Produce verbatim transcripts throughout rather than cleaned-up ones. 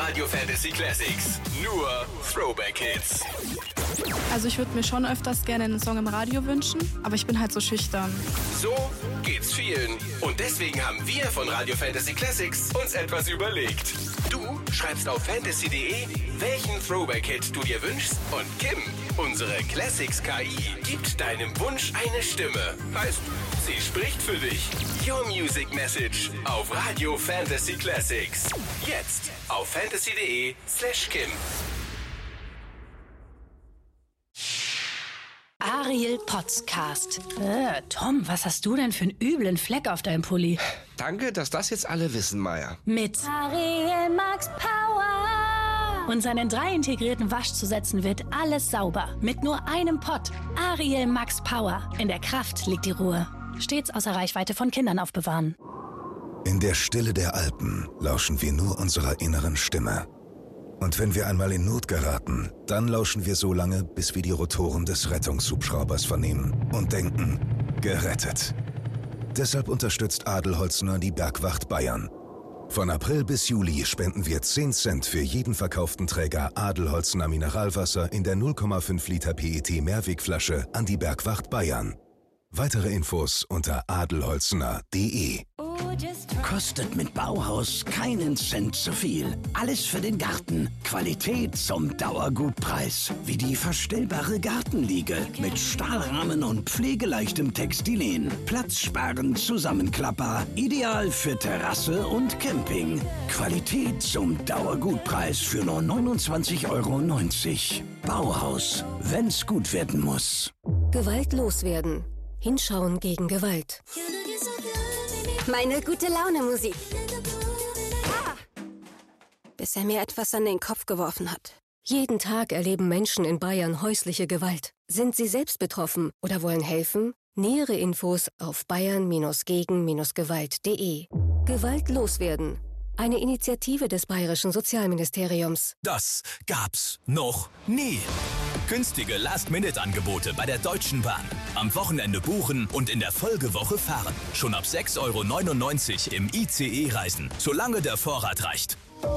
Radio Fantasy Classics. Nur Throwback-Hits. Also ich würde mir schon öfters gerne einen Song im Radio wünschen, aber ich bin halt so schüchtern. So geht's vielen. Und deswegen haben wir von Radio Fantasy Classics uns etwas überlegt. Du schreibst auf fantasy punkt de, welchen Throwback-Hit du dir wünschst, und Kim, unsere Classics-K I, gibt deinem Wunsch eine Stimme. Heißt, sie spricht für dich. Your Music Message auf Radio Fantasy Classics. Jetzt auf fantasy punkt de slash Kim. Ariel Podcast. Äh, Tom, was hast du denn für einen üblen Fleck auf deinem Pulli? Danke, dass das jetzt alle wissen, Maya. Mit Ariel Max Power. Und seinen drei integrierten Waschzusätzen wird alles sauber. Mit nur einem Pott. Ariel Max Power. In der Kraft liegt die Ruhe. Stets außer Reichweite von Kindern aufbewahren. In der Stille der Alpen lauschen wir nur unserer inneren Stimme. Und wenn wir einmal in Not geraten, dann lauschen wir so lange, bis wir die Rotoren des Rettungshubschraubers vernehmen und denken, gerettet. Deshalb unterstützt Adelholzner die Bergwacht Bayern. Von April bis Juli spenden wir zehn Cent für jeden verkauften Träger Adelholzner Mineralwasser in der null Komma fünf Liter P E T Mehrwegflasche an die Bergwacht Bayern. Weitere Infos unter adelholzner punkt de. Kostet mit Bauhaus keinen Cent zu viel. Alles für den Garten. Qualität zum Dauergutpreis. Wie die verstellbare Gartenliege mit Stahlrahmen und pflegeleichtem Textilien. Platzsparend zusammenklappbar. Ideal für Terrasse und Camping. Qualität zum Dauergutpreis für nur neunundzwanzig Euro neunzig. Bauhaus. Wenn's gut werden muss. Gewalt loswerden. Hinschauen gegen Gewalt. Meine Gute-Laune-Musik. Ah. Bis er mir etwas an den Kopf geworfen hat. Jeden Tag erleben Menschen in Bayern häusliche Gewalt. Sind sie selbst betroffen oder wollen helfen? Nähere Infos auf bayern gegen gewalt punkt de. Gewalt loswerden. Eine Initiative des Bayerischen Sozialministeriums. Das gab's noch nie. Günstige Last-Minute-Angebote bei der Deutschen Bahn. Am Wochenende buchen und in der Folgewoche fahren. Schon ab sechs Euro neunundneunzig im I C E reisen, solange der Vorrat reicht.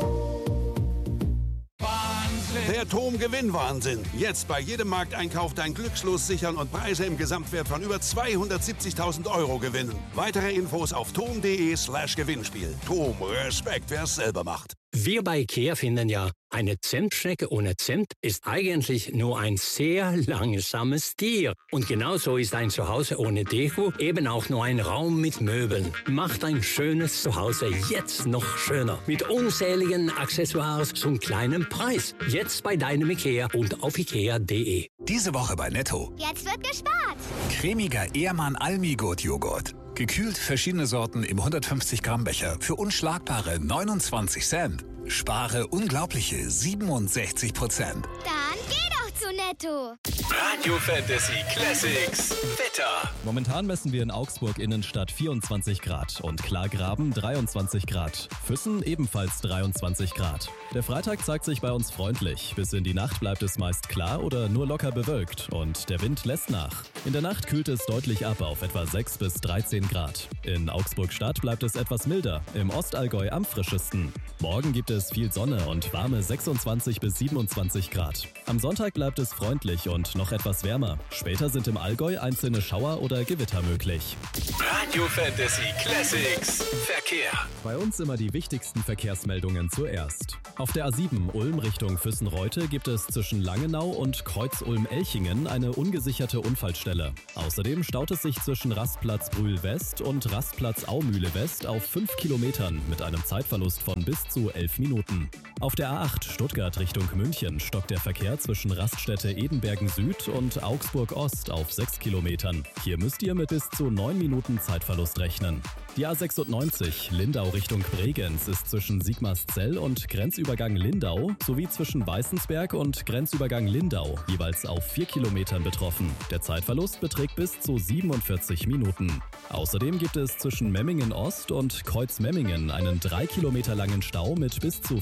Der Tom-Gewinn-Wahnsinn. Jetzt bei jedem Markteinkauf dein Glückslos sichern und Preise im Gesamtwert von über zweihundertsiebzigtausend Euro gewinnen. Weitere Infos auf tom punkt de slash Gewinnspiel. Tom, Respekt, wer es selber macht. Wir bei IKEA finden ja, eine Zimtschnecke ohne Zimt ist eigentlich nur ein sehr langsames Tier. Und genauso ist ein Zuhause ohne Deko eben auch nur ein Raum mit Möbeln. Macht ein schönes Zuhause jetzt noch schöner. Mit unzähligen Accessoires zum kleinen Preis. Jetzt bei deinem IKEA und auf ikea punkt de. Diese Woche bei Netto. Jetzt wird gespart. Cremiger Ehrmann Almigurt Joghurt. Gekühlt verschiedene Sorten im hundertfünfzig Gramm Becher für unschlagbare neunundzwanzig Cent. Spare unglaubliche siebenundsechzig Prozent. Dann geh doch zu Netto. Radio Fantasy Classics Wetter. Momentan messen wir in Augsburg Innenstadt vierundzwanzig Grad und Klargraben dreiundzwanzig Grad. Füssen ebenfalls dreiundzwanzig Grad. Der Freitag zeigt sich bei uns freundlich. Bis in die Nacht bleibt es meist klar oder nur locker bewölkt und der Wind lässt nach. In der Nacht kühlt es deutlich ab auf etwa sechs bis dreizehn Grad. In Augsburg-Stadt bleibt es etwas milder, im Ostallgäu am frischesten. Morgen gibt es viel Sonne und warme sechsundzwanzig bis siebenundzwanzig Grad. Am Sonntag bleibt es freundlich und noch etwas wärmer. Später sind im Allgäu einzelne Schauer oder Gewitter möglich. Radio Fantasy Classics Verkehr. Bei uns immer die wichtigsten Verkehrsmeldungen zuerst. Auf der A sieben Ulm Richtung Füssen-Reutte gibt es zwischen Langenau und Kreuz-Ulm-Elchingen eine ungesicherte Unfallstelle. Außerdem staut es sich zwischen Rastplatz Brühl-West und Rastplatz Aumühle West auf fünf Kilometern mit einem Zeitverlust von bis zu elf Minuten. Auf der A acht Stuttgart Richtung München stockt der Verkehr zwischen Raststätte Edenbergen Süd und Augsburg Ost auf sechs Kilometern. Hier müsst ihr mit bis zu neun Minuten Zeitverlust rechnen. Die A sechsundneunzig Lindau Richtung Bregenz ist zwischen Sigmarszell und Grenzübergang Lindau sowie zwischen Weißensberg und Grenzübergang Lindau jeweils auf vier Kilometern betroffen. Der Zeitverlust beträgt bis zu siebenundvierzig Minuten. Außerdem gibt es zwischen Memmingen Ost und Kreuzmemmingen einen drei Kilometer langen Stau mit bis zu vierzehn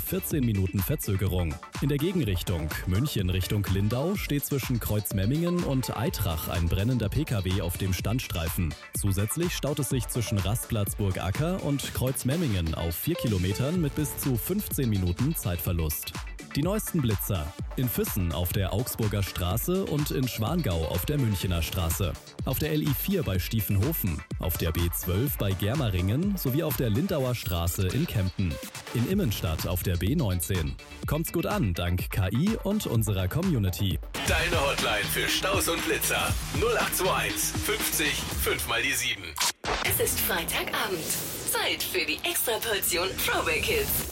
Minuten Verzögerung. In der Gegenrichtung München Richtung Lindau steht zwischen Kreuzmemmingen und Eitrach ein brennender Pkw auf dem Standstreifen. Zusätzlich staut es sich zwischen Rastplatz Burgacker und Kreuzmemmingen auf vier Kilometern mit bis zu fünfzehn Minuten Zeitverlust. Die neuesten Blitzer. In Füssen auf der Augsburger Straße und in Schwangau auf der Münchener Straße. Auf der L I vier bei Stiefenhofen, auf der B zwölf bei Germeringen sowie auf der Lindauer Straße in Kempten. In Immenstadt auf der B neunzehn. Kommt's gut an, dank K I und unserer Community. Deine Hotline für Staus und Blitzer. null acht zwei eins fünfzig fünf mal die sieben. Es ist Freitagabend. Zeit für die Extraportion Throwback Hits.